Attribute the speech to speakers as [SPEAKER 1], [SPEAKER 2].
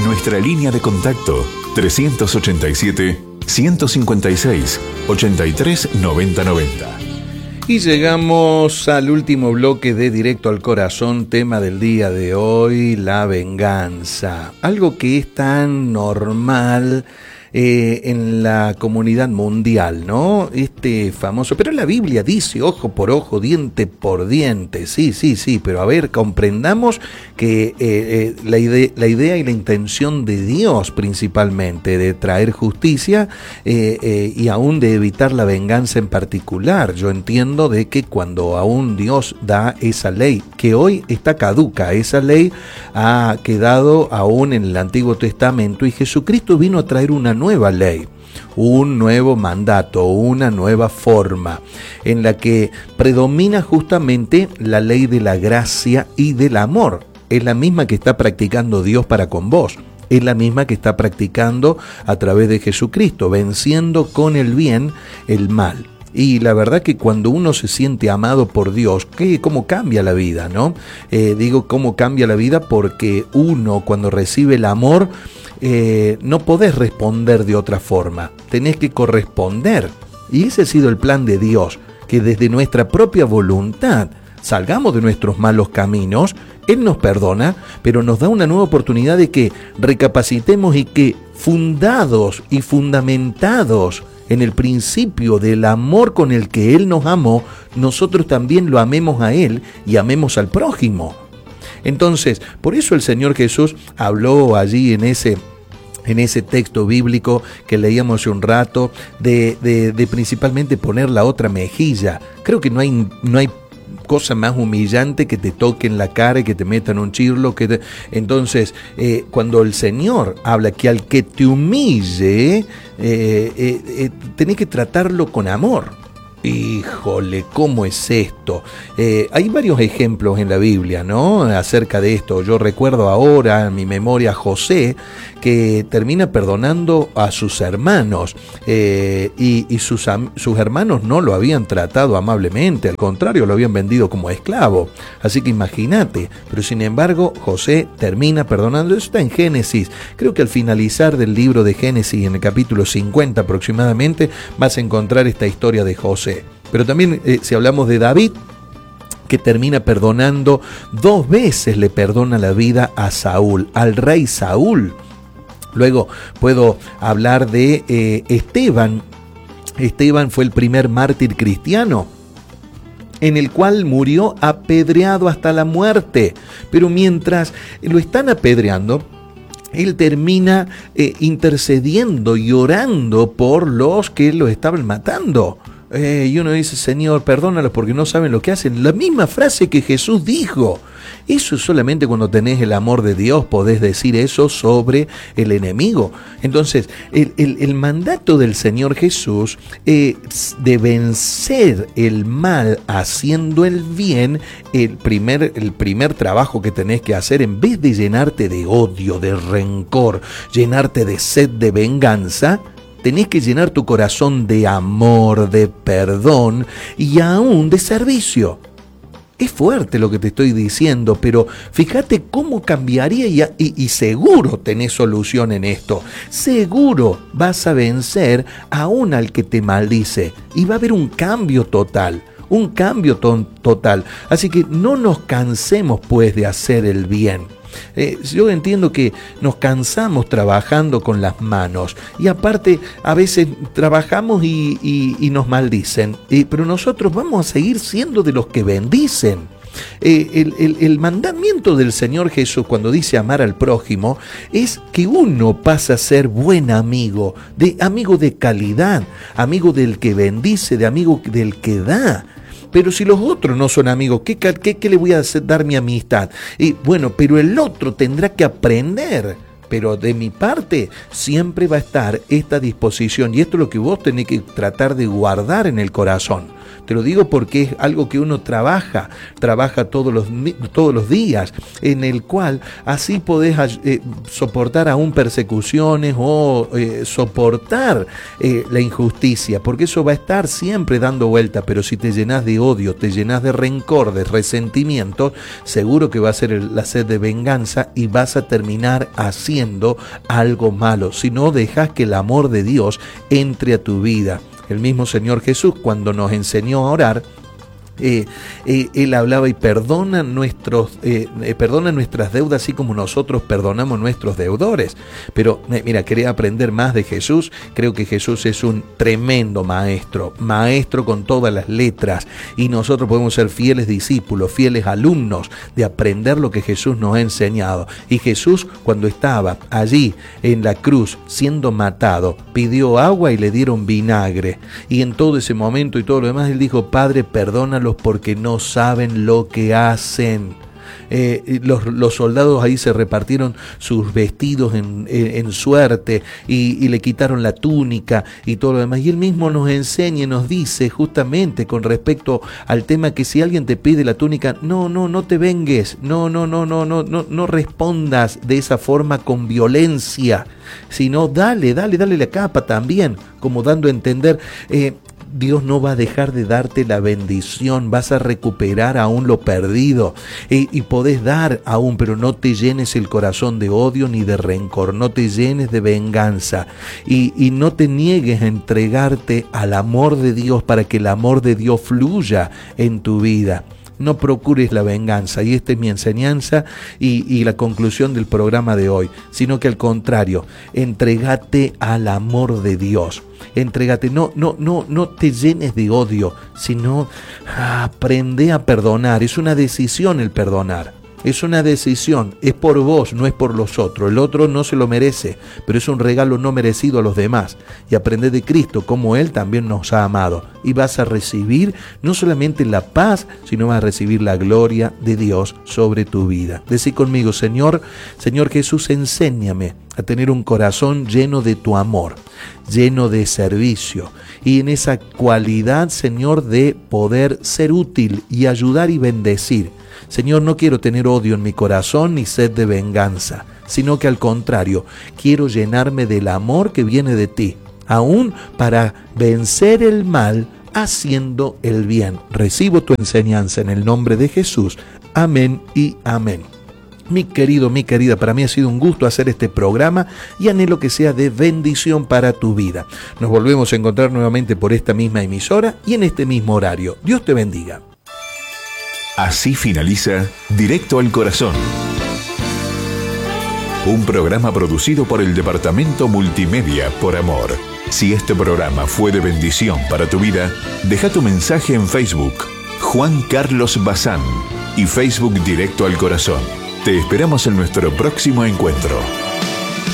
[SPEAKER 1] Nuestra línea de contacto 387-156-839090.
[SPEAKER 2] Y llegamos al último bloque de Directo al Corazón, tema del día de hoy, la venganza. Algo que es tan normal en la comunidad mundial, ¿no? Este famoso, pero la Biblia dice ojo por ojo, diente por diente, sí, pero a ver, comprendamos que la idea y la intención de Dios principalmente, de traer justicia y aún de evitar la venganza en particular. Yo entiendo de que cuando aún Dios da esa ley, que hoy está caduca, esa ley ha quedado aún en el Antiguo Testamento y Jesucristo vino a traer una nueva ley, un nuevo mandato, una nueva forma en la que predomina justamente la ley de la gracia y del amor. Es la misma que está practicando Dios para con vos, es la misma que está practicando a través de Jesucristo, venciendo con el bien el mal. Y la verdad que cuando uno se siente amado por Dios, ¿cómo cambia la vida, no? Digo cómo cambia la vida porque uno cuando recibe el amor no podés responder de otra forma, tenés que corresponder. Y ese ha sido el plan de Dios, que desde nuestra propia voluntad salgamos de nuestros malos caminos. Él nos perdona, pero nos da una nueva oportunidad de que recapacitemos y que fundados y fundamentados en el principio del amor con el que Él nos amó, nosotros también lo amemos a Él y amemos al prójimo. Entonces, por eso el Señor Jesús habló allí en ese texto bíblico que leíamos hace un rato, de principalmente poner la otra mejilla. Creo que no hay cosa más humillante que te toquen la cara y que te metan un chirlo. Entonces, cuando el Señor habla que al que te humille, tenés que tratarlo con amor. Híjole, ¿cómo es esto? Hay varios ejemplos en la Biblia, ¿no? Acerca de esto. Yo recuerdo ahora en mi memoria a José, que termina perdonando a sus hermanos y sus hermanos no lo habían tratado amablemente, al contrario, lo habían vendido como esclavo. Así que imagínate, pero sin embargo José termina perdonando. Eso está en Génesis. Creo que al finalizar del libro de Génesis, en el capítulo 50 aproximadamente, vas a encontrar esta historia de José. Pero también si hablamos de David, que termina perdonando 2 veces, le perdona la vida a Saúl, al rey Saúl. Luego puedo hablar de Esteban. Esteban fue el primer mártir cristiano, en el cual murió apedreado hasta la muerte. Pero mientras lo están apedreando, él termina intercediendo y orando por los que lo estaban matando. Y uno dice, Señor, perdónalos porque no saben lo que hacen. La misma frase que Jesús dijo. Eso solamente cuando tenés el amor de Dios podés decir eso sobre el enemigo. Entonces, el mandato del Señor Jesús de vencer el mal haciendo el bien, el primer trabajo que tenés que hacer, en vez de llenarte de odio, de rencor, llenarte de sed de venganza, tenés que llenar tu corazón de amor, de perdón y aún de servicio. Es fuerte lo que te estoy diciendo, pero fíjate cómo cambiaría y seguro tenés solución en esto. Seguro vas a vencer aún al que te maldice y va a haber un cambio total. Un cambio total. Así que no nos cansemos pues de hacer el bien. Yo entiendo que nos cansamos trabajando con las manos y aparte a veces trabajamos y nos maldicen, pero nosotros vamos a seguir siendo de los que bendicen. El mandamiento del Señor Jesús cuando dice amar al prójimo es que uno pasa a ser buen amigo de calidad, amigo del que bendice, de amigo del que da. Pero si los otros no son amigos, ¿qué le voy a dar mi amistad? Y bueno, pero el otro tendrá que aprender. Pero de mi parte siempre va a estar esta disposición. Y esto es lo que vos tenés que tratar de guardar en el corazón. Te lo digo porque es algo que uno trabaja todos los días, en el cual así podés soportar aún persecuciones o soportar la injusticia, porque eso va a estar siempre dando vuelta. Pero si te llenas de odio, te llenas de rencor, de resentimiento, seguro que va a ser la sed de venganza y vas a terminar haciendo algo malo, si no dejas que el amor de Dios entre a tu vida. El mismo Señor Jesús, cuando nos enseñó a orar, Él hablaba y perdona nuestras deudas así como nosotros perdonamos nuestros deudores. Pero mira, quería aprender más de Jesús. Creo que Jesús es un tremendo maestro con todas las letras, y nosotros podemos ser fieles discípulos, fieles alumnos de aprender lo que Jesús nos ha enseñado. Y Jesús, cuando estaba allí en la cruz siendo matado, pidió agua y le dieron vinagre, y en todo ese momento y todo lo demás Él dijo: Padre, perdónalos porque no saben lo que hacen. Los soldados ahí se repartieron sus vestidos en suerte y le quitaron la túnica y todo lo demás. Y Él mismo nos enseña y nos dice justamente con respecto al tema que si alguien te pide la túnica, no te vengues, no respondas de esa forma con violencia, sino dale la capa también, como dando a entender, Dios no va a dejar de darte la bendición, vas a recuperar aún lo perdido, y podés dar aún, pero no te llenes el corazón de odio ni de rencor, no te llenes de venganza, y no te niegues a entregarte al amor de Dios para que el amor de Dios fluya en tu vida. No procures la venganza, y esta es mi enseñanza y la conclusión del programa de hoy, sino que al contrario, entregate al amor de Dios. Entrégate, no te llenes de odio, sino aprende a perdonar. Es una decisión el perdonar. Es una decisión, es por vos, no es por los otros. El otro no se lo merece, pero es un regalo no merecido a los demás. Y aprende de Cristo como Él también nos ha amado. Y vas a recibir no solamente la paz, sino vas a recibir la gloria de Dios sobre tu vida. Decí conmigo: Señor Jesús, enséñame a tener un corazón lleno de tu amor, lleno de servicio, y en esa cualidad, Señor, de poder ser útil y ayudar y bendecir. Señor, no quiero tener odio en mi corazón ni sed de venganza, sino que al contrario, quiero llenarme del amor que viene de ti, aún para vencer el mal haciendo el bien. Recibo tu enseñanza en el nombre de Jesús. Amén y amén. Mi querido, mi querida, para mí ha sido un gusto hacer este programa y anhelo que sea de bendición para tu vida. Nos volvemos a encontrar nuevamente por esta misma emisora y en este mismo horario. Dios te bendiga.
[SPEAKER 1] Así finaliza Directo al Corazón. Un programa producido por el Departamento Multimedia por Amor. Si este programa fue de bendición para tu vida, deja tu mensaje en Facebook, Juan Carlos Bazán, y Facebook Directo al Corazón. Te esperamos en nuestro próximo encuentro.